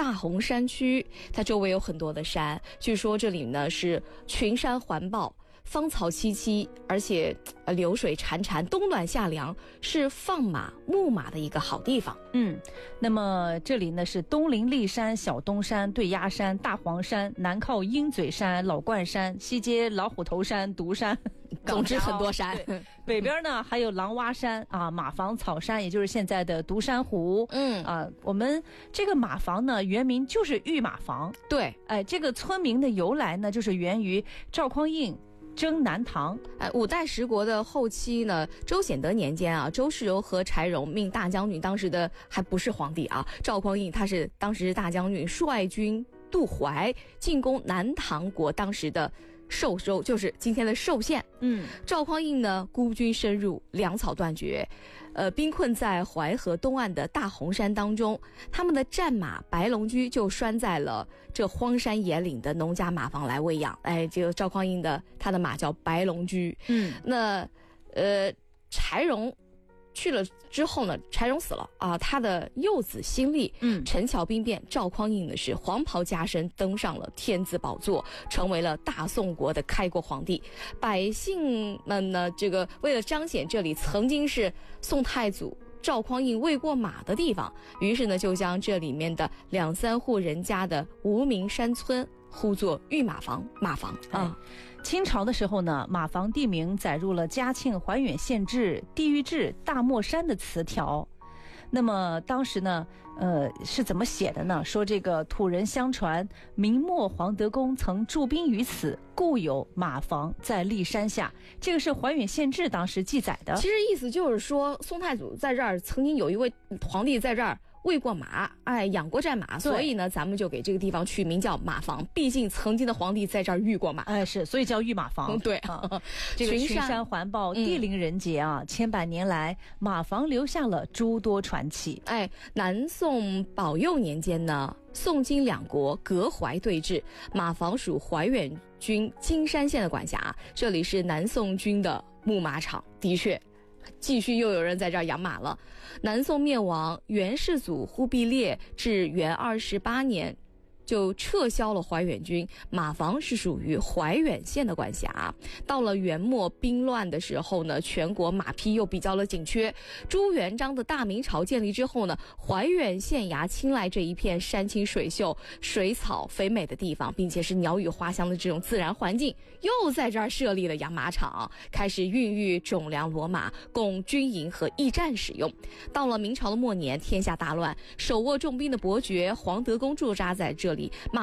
大洪山区，它周围有很多的山，据说这里呢是群山环抱，芳草萋萋，而且流水潺潺，冬暖夏凉，是放马牧马的一个好地方。 那么这里呢是东临骊山、小东山、对鸭山、大黄山，南靠鹰嘴山、老冠山，西接老虎头山、独山， 总之很多山。 北边呢还有狼洼山啊、马房草山，也就是现在的独山湖。我们这个马房呢原名就是御马房。 对， 这个村名的由来呢就是源于赵匡胤征南唐。 五代十国的后期呢，周显德年间啊，周世柔和柴荣命大将军，当时的还不是皇帝啊，赵匡胤他是当时大将军，率军渡淮进攻南唐国当时的寿州，就是今天的寿县。赵匡胤呢孤军深入，粮草断绝，兵困在淮河东岸的大洪山当中，他们的战马白龙驹就拴在了这荒山野岭的农家马房来喂养。这个赵匡胤他的马叫白龙驹。那柴荣去了之后呢，柴荣死了啊，他的幼子辛历，陈桥兵变，赵匡胤呢是黄袍加身登上了天子宝座，成为了大宋国的开国皇帝。百姓们呢，这个为了彰显这里曾经是宋太祖赵匡胤喂过马的地方，于是呢就将这里面的2-3户人家的无名山村呼作御马房、马房啊。 清朝的时候呢，马房地名载入了嘉庆怀远县志地域志大漠山的词条。那么当时呢是怎么写的呢？说这个土人相传明末黄德公曾驻兵于此，故有马房在骊山下，这个是怀远县志当时记载的。 其实意思就是说宋太祖在这儿曾经有一位皇帝在这儿喂过马，养过战马，所以呢咱们就给这个地方取名叫马房，毕竟曾经的皇帝在这儿御过马。 是，所以叫御马房。 对， 这个群山环抱，地灵人杰啊，千百年来马房留下了诸多传奇。 南宋保佑年间呢，宋金两国隔淮对峙，马房属怀远军金山县的管辖，这里是南宋军的牧马场。的确继续又有人在这儿养马了。南宋灭亡，元世祖忽必烈至元28年就撤销了怀远军，马房是属于怀远县的管辖。到了元末兵乱的时候呢，全国马匹又比较的紧缺。朱元璋的大明朝建立之后呢，怀远县衙青睐这一片山清水秀、水草肥美的地方，并且是鸟语花香的这种自然环境，又在这儿设立了养马场，开始孕育种粮骡马，供军营和驿站使用。到了明朝的末年，天下大乱，手握重兵的伯爵黄德公驻扎在这里，马